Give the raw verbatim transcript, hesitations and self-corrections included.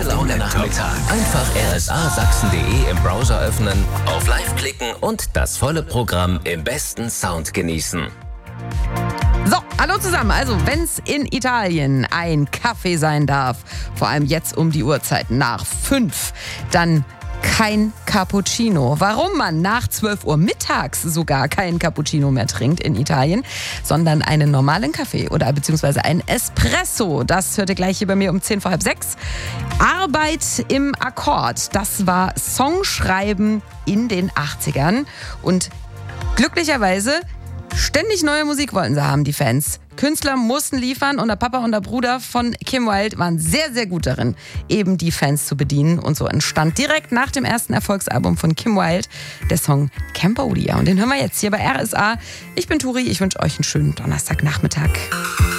Gute Laune Nachmittag. Einfach r s a sachsen punkt d e im Browser öffnen, auf Live klicken und das volle Programm im besten Sound genießen. So, hallo zusammen. Also, wenn es in Italien ein Kaffee sein darf, vor allem jetzt um die Uhrzeit nach fünf, dann kein Cappuccino. Warum man nach zwölf Uhr mittags sogar keinen Cappuccino mehr trinkt in Italien, sondern einen normalen Kaffee oder beziehungsweise einen Espresso. Das hört ihr gleich hier bei mir um zehn vor halb sechs. Arbeit im Akkord. Das war Songschreiben in den achtzigern. Und glücklicherweise ständig neue Musik wollten sie haben, die Fans. Künstler mussten liefern und der Papa und der Bruder von Kim Wilde waren sehr, sehr gut darin, eben die Fans zu bedienen. Und so entstand direkt nach dem ersten Erfolgsalbum von Kim Wilde der Song Cambodia. Und den hören wir jetzt hier bei R S A. Ich bin Turi, ich wünsche euch einen schönen Donnerstagnachmittag.